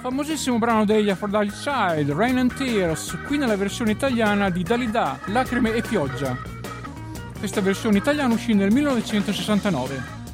Famosissimo brano degli Aphrodite Child, Rain and Tears, qui nella versione italiana di Dalida, Lacrime e pioggia. Questa versione italiana uscì nel 1969.